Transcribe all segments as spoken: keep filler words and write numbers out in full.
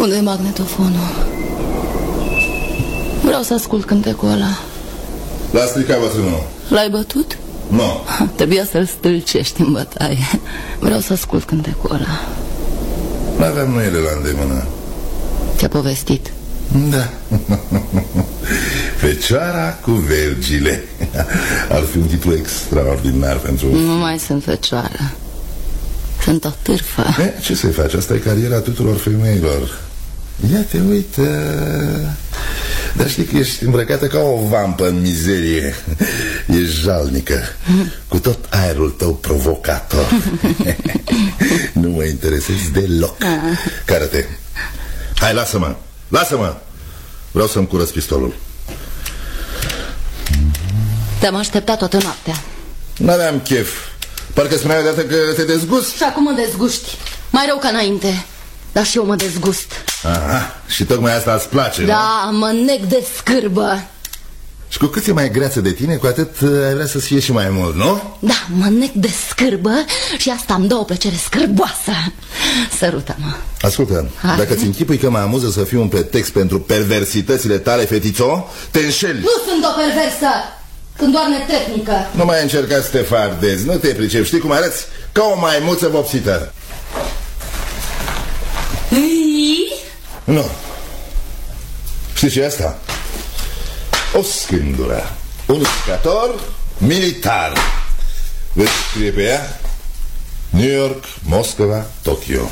Unde e magnetofonul? Vreau să ascult cântecul ăla. L-a stricat bătrânul. L-ai bătut? Nu no. Trebuia să-l stâlcești în bătaie. Vreau să ascult cântecul ăla. N-aveam noi ele la îndemână. Ți-a povestit? Da. Fecioara cu vergile. Ar fi un titlu extraordinar pentru... Nu mai sunt fecioară. Sunt o târfă. E, ce să-i faci? Asta e cariera tuturor femeilor. Ia te uită. Dar știi că ești îmbrăcată ca o vampă în mizerie. Ești jalnică, cu tot aerul tău provocator. Nu mă interesezi deloc. Care-te. Hai, lasă-mă, lasă-mă. Vreau să-mi curăț pistolul. Te-am așteptat toată noaptea. N-aveam chef. Parcă spuneai odată că te dezgust. Și acum mă dezguști. Mai rău ca înainte. Dar și eu mă dezgust. Aha, și tocmai asta îți place, da, nu? Mă nec de scârbă. Și cu cât e mai greață de tine, cu atât ai vrea să-ți fie și mai mult, nu? Da, mă nec de scârbă și asta îmi dă o plăcere scârboasă. Sărută-mă. Ascultă, hai. Dacă ți închipui că mă amuză să fiu un pretext pentru perversitățile tale, fetițo, te înșeli. Nu sunt o perversă, sunt doar netehnică. Nu mai încerca să te fardezi, nu te pricepi, știi cum arăți? Ca o maimuță vopsită. Ei? Nu. Știi ce e asta? O scândură. Un jucător militar. Vezi scrie pe ea? New York, Moscova, Tokyo.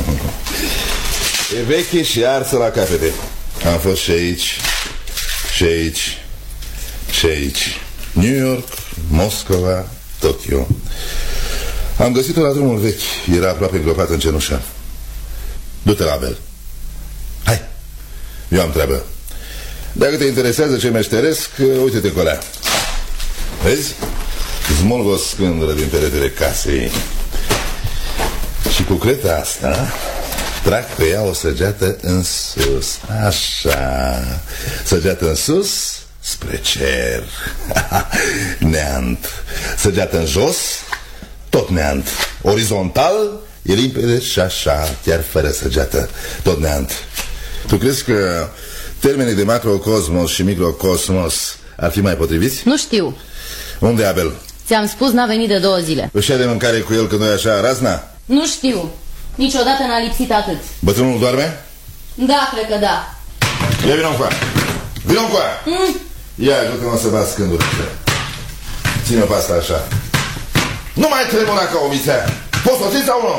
E veche și arsă la capete. Am fost și aici, și aici, și aici. New York, Moscova, Tokyo. Am găsit-o la drumul vechi. Era aproape îngropată în cenușă. Du-te la Abel. Hai, eu am treabă. Dacă te interesează ce meșteresc, uite-te cu alea. Vezi? Smulg o scândură din peretele casei. Și cu creta asta trag pe ea o săgeată în sus. Așa. Săgeată în sus spre cer. Neant. Săgeată în jos, tot neant. Orizontal e limpede și așa, chiar fără săgeată, tot neant. Tu crezi că termenii de macrocosmos și microcosmos ar fi mai potriviți? Nu știu. Unde e Abel? Ți-am spus, n-a venit de două zile. Își ia de mâncare cu el când nu e așa razna? Nu știu. Niciodată n-a lipsit atât. Bătrânul doarme? Da, cred că da. Ia vino cu aia. Vino cu aia. mm. Ia, ajută-mă să bat scândurile. Ține-o pe asta așa. Nu mai tremura ca o mițea. Poți să o ții sau nu?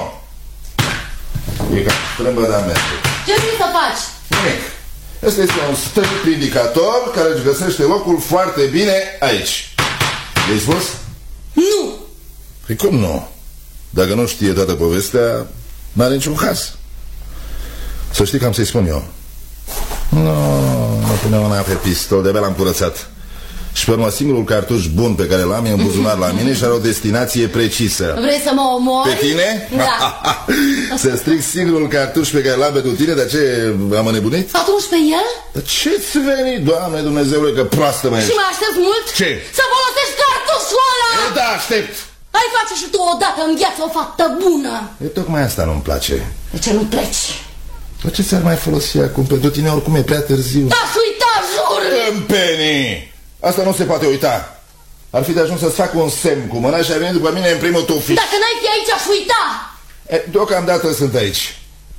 E ca strâmbă de-a merge. Ce vrei să faci? Nimic. Ăsta este un strict indicator care își găsește locul foarte bine aici. I-ai spus? Nu. Păi cum nu? Dacă nu știe toată povestea, n-are niciun caz. Să știi că am să-i spun eu. Nu, nu pune mâna pe pistol, de-abia l-am curățat. Și pe urmă singurul cartuș bun pe care l-am e în buzunar la mine și are o destinație precisă. Vrei să mă omori? Pe tine? Da. Să stric singurul cartuș pe care l-am pentru tine, de ce am înnebunit? Atunci pe el? Dar ce-ți veni, Doamne Dumnezeule, că proastă mă ești. Și mă aștept mult? Ce? Să folosești cartușul ăla! E, da, aștept. Ai face și tu odată în viață o faptă bună. E, tocmai asta nu-mi place. De ce nu pleci? Dar ce ți-ar mai folosi acum? Pentru tine oricum e prea târziu. Aș uita, jur! Împeni! Asta nu se poate uita. Ar fi de ajuns să-ți fac un semn cu mâna și ai venit după mine în primul tufiș. Dacă n-ai fi aici, aș uita. E, deocamdată sunt aici.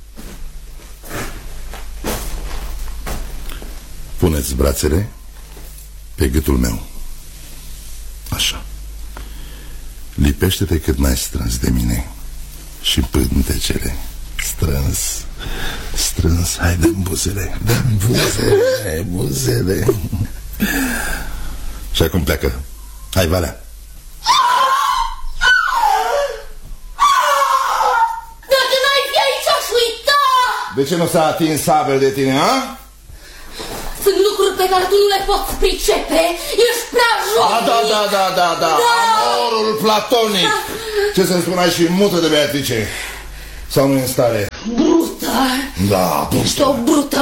Puneți brațele pe gâtul meu. Așa. Lipește-te cât mai strâns de mine. Și pântecele. Strâns. Strâns. Hai, dă-mi buzele. Dă-mi buzele. Buzele. Și acum pleacă. Hai, Valea. Dacă n-ai fi aici, aș uita. De ce nu s-a atins Abel de tine, a? Sunt lucruri pe care tu nu le poți pricepe. Ești prea jocnic. Da, da, da, da, da, da. Amorul platonic. Ce să-mi spun, ai și mută de Beatrice? Sau nu e în stare? Brută. Da, brută. Ești o brută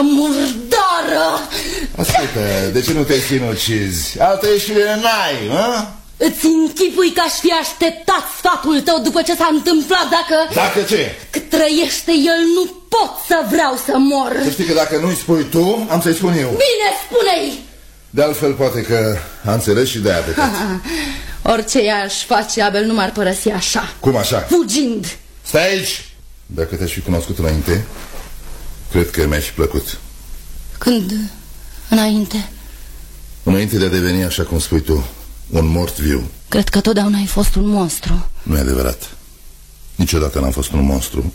murdară. Ascultă, de ce nu te sinucizi? Altă ieșire n-ai, hă? Îți închipui că aș fi așteptat sfatul tău după ce s-a întâmplat, dacă... Dacă ce? Că trăiește el, nu pot să vreau să mor. Să știi că dacă nu-i spui tu, am să-i spun eu. Bine, spune-i! De altfel poate că a înțeles și de-aia pe orice ea-aș face, Abel nu m-ar părăsi așa. Cum așa? Fugind. Stai aici! Dacă te-aș fi cunoscut înainte, cred că mi-ai fi plăcut. Când? Înainte? Înainte de a deveni, așa cum spui tu, un mort viu. Cred că totdeauna ai fost un monstru. Nu e adevărat. Niciodată n-am fost un monstru.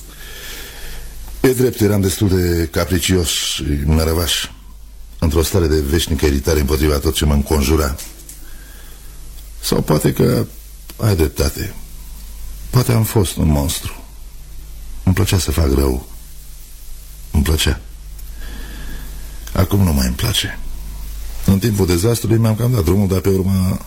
E drept, eram destul de capricios și nărăvaș, într-o stare de veșnică iritare împotriva tot ce mă înconjura. Sau poate că ai dreptate. Poate am fost un monstru. Îmi plăcea să fac rău. Îmi plăcea. Acum nu mai îmi place. În timpul dezastrului mi-am cam dat drumul, dar pe urmă...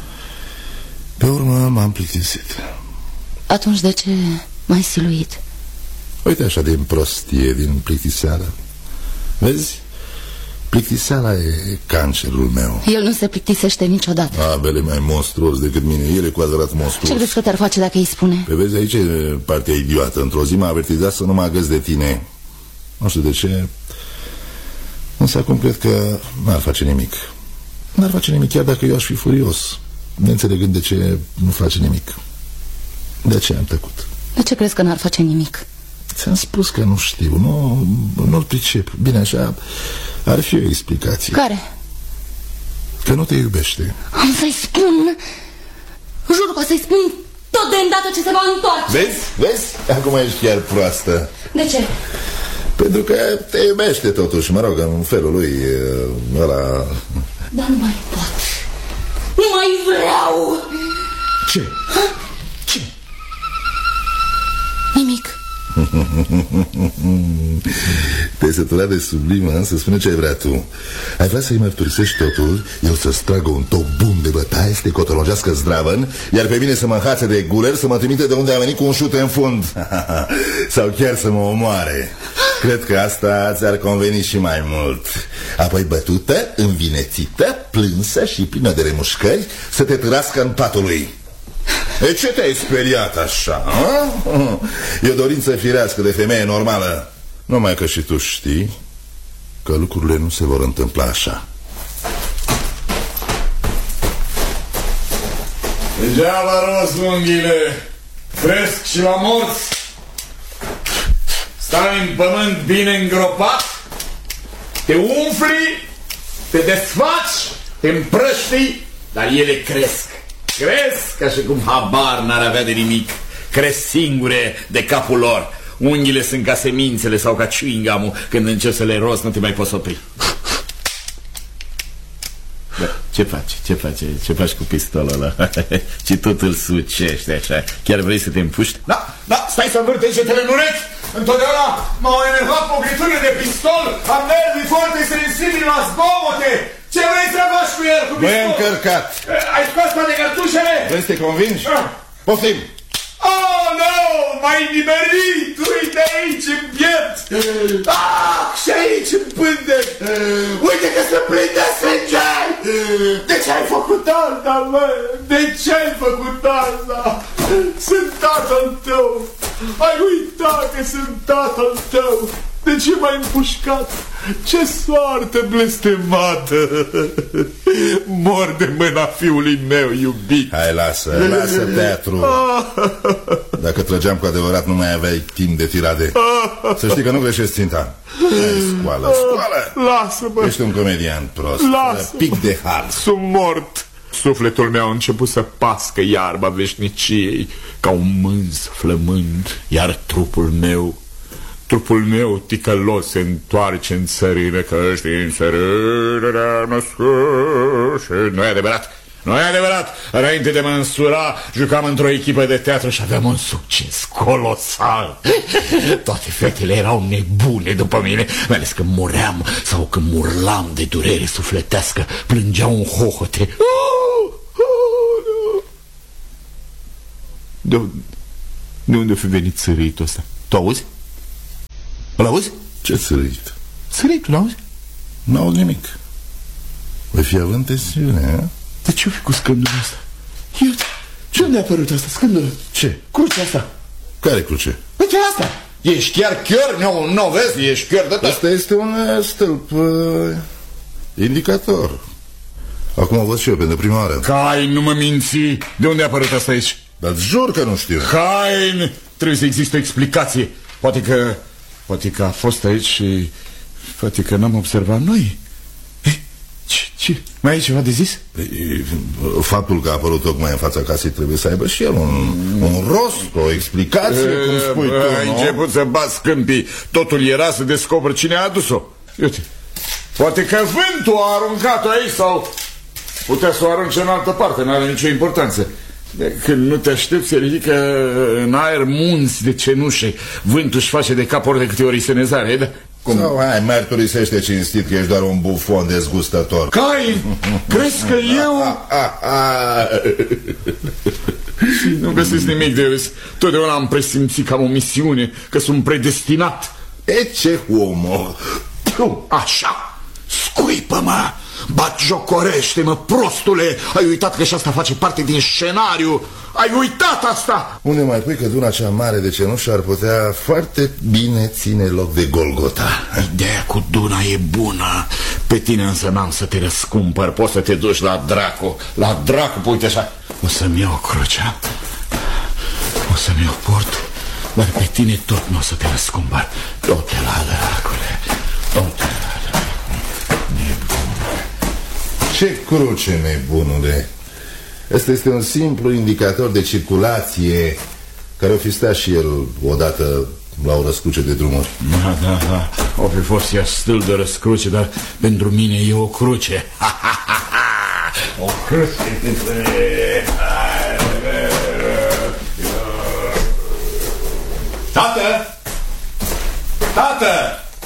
Pe urmă m-am plictisit. Atunci de ce m-ai siluit? Uite așa din prostie, din plictiseală. Vezi? Plictiseala e cancerul meu. El nu se plictisește niciodată. Abel e mai monstruos decât mine. El e cu adevărat monstruos. Ce crezi că te-ar face dacă îi spune? Pe vezi, aici e partea idiotă. Într-o zi m-a avertizat să nu mă agăs de tine. Nu știu de ce. Însă acum cred că n-ar face nimic. N-ar face nimic chiar dacă eu aș fi furios, neînțelegând de ce nu face nimic. De aceea am tăcut. De ce crezi că n-ar face nimic? Ți-am spus că nu știu, nu, nu-l pricep. Bine, așa ar fi o explicație. Care? Că nu te iubește. Am să-i spun. Jur că o să-i spun tot de îndată ce se va întoarce. Vezi? Vezi? Acum ești chiar proastă. De ce? Pentru că te iubește totuși, mă rog, în felul lui ăla... Dar nu mai pot. Nu mai vreau. Ce? Ce? Nimic. Te-ai săturat de sublimă, însă spune ce ai vrea tu. Ai vrea să-i mărturisești totul, eu să-ți tragă un top bun de bătaie, să te cotologească zdravăn, iar pe mine să mă înhațe de guler, să mă trimite de unde a venit cu un șut în fund. Sau chiar să mă omoare. Cred că asta ți-ar conveni și mai mult. Apoi bătută, învinețită, plânsă și plină de remușcări, să te târască în patul lui. De ce te-ai speriat așa? A? E o dorință firească de femeie normală. Numai că și tu știi că lucrurile nu se vor întâmpla așa. Degeaba rost unghiile, cresc și la morți. Stai în pământ bine îngropat, te umfli, te desfaci, te împrăștii, dar ele cresc. Cresc ca și cum habar n-ar avea de nimic. Cresc singure de capul lor. Unghiile sunt ca semințele sau ca chewing-gum-ul. Când începi să le roți, nu te mai poți opri. Da, ce faci? Ce faci? Ce faci cu pistolul ăla? Și tot îl sucești așa. Chiar vrei să te împuști? Da, da, stai să învârte degetele în urechi. Întotdeauna m-au enervat pobriturile de pistol. Am nervii foarte sensibili la zgomote. Ce vrei să faci cu el, cu pistol? Băi încărcat. Ai scos toate cărtușele? Vrei să te convingi? Poftim. Oh, nu! M-ai nimerit! Uite aici, în piept! Ah, și aici, în pândec! Uite că se prinde sânge! De ce ai făcut asta, mă? De ce ai făcut asta? Sunt tatăl tău! Ai uitat că sunt tatăl tău! De ce m-ai împușcat? Ce soartă blestemată! Mor de mâna fiului meu iubit. Hai, lasă, lasă teatru. Dacă trăgeam cu adevărat, nu mai aveai timp de tirade. Să știi că nu greșești ținta. Hai, scoală, scoală. Lasă-mă. Ești un comedian prost. Lasă. Pic de hard. Sunt mort. Sufletul meu a început să pască iarba veșniciei ca un mânz flămând, iar trupul meu Trupul meu ticălos se întoarce în țărine, că din țărine născut. Nu e adevărat, nu e adevărat. Înainte de mă însura, jucam într-o echipă de teatru și aveam un succes colosal. Toate fetele erau nebune după mine, mai ales când muream sau când murlam de durere sufletească, plângeau în hohote. De, de unde fi venit țăritul ăsta? Tu auzi? Îl auzi? Ce țărit? Țăritul, auzi? N-aud nimic. Voi fi având tensiune, a? De ce-o fi cu scândul ăsta? Iute, ce unde a apărut asta, scândură? Ce? Crucea asta. Care cruce? Uite asta. Ești chiar chiar, nu, nu vezi, ești chiar de tot. Asta este un uh, stâlp uh, indicator. Acum văd și eu pentru prima oară. Cain, nu mă minți. De unde a apărut asta aici? Dar jur că nu știu. Cain, trebuie să existe o explicație. Poate că, poate că a fost aici și poate că n-am observat noi. Ce, ce? Mai ai ceva de zis? Faptul că a apărut tocmai în fața casei trebuie să aibă și el un, un rost, o explicație, e, cum spui tu, ai început să bați câmpii. Totul era să descoperi cine a adus-o. Uite, poate că vântul a aruncat-o aici sau putea să o arunce în altă parte, n-are nicio importanță. De când nu te aștepți, se ridică în aer munți de cenușe. Vântul își face de cap ori de câte ori se nezare, da? Cum? Sau hai, mărturisește cinstit că ești doar un bufon dezgustător. Cain, crezi că eu... Nu găsesc nimic de râs. Totdeauna am presimțit că am o misiune, că sunt predestinat. E ce omor. Așa, scuipă-mă, batjocorește-mă, prostule. Ai uitat că și asta face parte din scenariu. Ai uitat asta. Unde mai pui că duna cea mare de cenușă ar putea foarte bine ține loc de Golgota? Ideea cu duna e bună. Pe tine însă n-am să te răscumpăr. Poți să te duci la dracu. La dracu, uite așa. O să-mi iau crucea, o să-mi iau port, dar pe tine tot nu o să te răscumpăr. Du-te la dracule, du-te la dracu. Nebun. Ce cruce, nebunule? Asta este un simplu indicator de circulație care o fi stat și el odată la o răscruce de drumuri. Da, da, da. O fi fost ea stâl de răscruce, dar pentru mine e o cruce. O cruce pentru mine. Tată! Tată!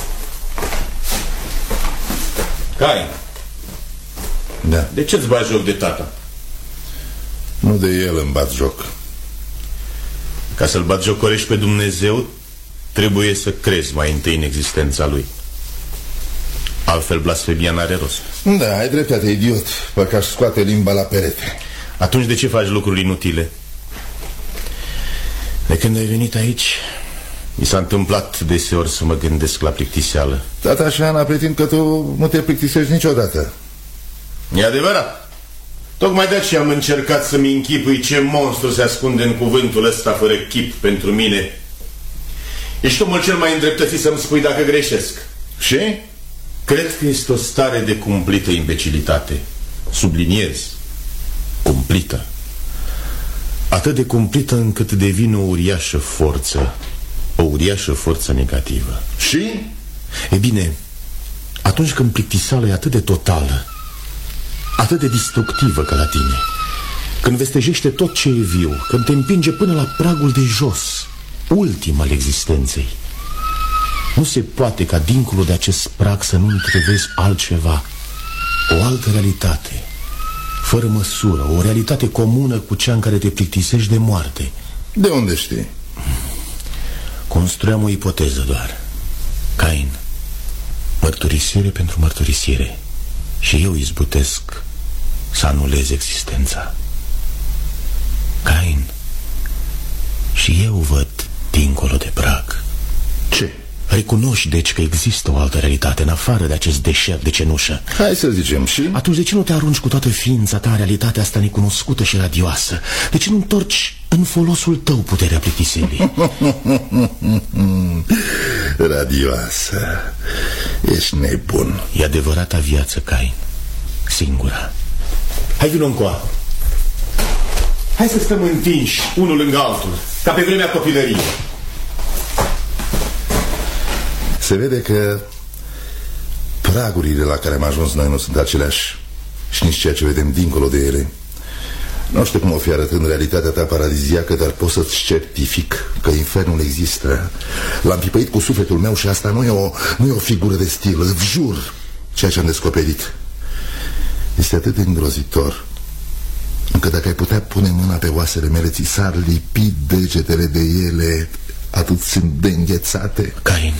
Cain, da. De ce-ți bagi joc de tata? Nu de el îmi bat joc. Ca să-l batjocorești pe Dumnezeu, trebuie să crezi mai întâi în existența lui. Altfel blasfemia n-are rost. Da, ai dreptate, idiot. Păcaș scoate limba la perete. Atunci de ce faci lucruri inutile? De când ai venit aici, mi s-a întâmplat deseori să mă gândesc la plictiseală. Tata așa, Ana, pretind că tu nu te plictisești niciodată. E adevărat. Tocmai de aceea am încercat să-mi închipui ce monstru se ascunde în cuvântul ăsta fără chip pentru mine. Ești omul cel mai îndreptățit să-mi spui dacă greșesc. Și? Cred că este o stare de cumplită imbecilitate. Subliniez, cumplită. Atât de cumplită încât devine o uriașă forță. O uriașă forță negativă. Și? E bine, atunci când plictiseala e atât de totală, atât de destructivă ca la tine, când vestejește tot ce e viu, când te împinge până la pragul de jos, ultim al existenței, nu se poate ca dincolo de acest prag să nu întrevezi altceva, o altă realitate, fără măsură, o realitate comună cu cea în care te plictisești de moarte. De unde știi? Construiam o ipoteză doar. Cain, mărturisire pentru mărturisire, și eu izbutesc să anulez existența. Cain, și eu văd dincolo de prag. Ce? Recunoști deci că există o altă realitate în afară de acest deșert de cenușă. Hai să zicem și... Atunci de ce nu te arunci cu toată ființa ta în realitatea asta necunoscută și radioasă? De ce nu întorci în folosul tău puterea plictiselii? Radioasă. Ești nebun. E adevărata viață, Cain. Singura. Hai, vino încoa. Hai să stăm întinși unul lângă altul, ca pe vremea copilăriei. Se vede că pragurile la care am ajuns noi nu sunt aceleași și nici ceea ce vedem dincolo de ele. Nu știu cum o fi arătând realitatea ta paradiziacă, dar pot să-ți certific că infernul există. L-am pipăit cu sufletul meu și asta nu e o, nu e o figură de stil. Îți jur ceea ce am descoperit. Este atât de îngrozitor încât dacă ai putea pune mâna pe oasele mele, ți s-ar lipi degetele de ele, atât sunt de înghețate. Cain,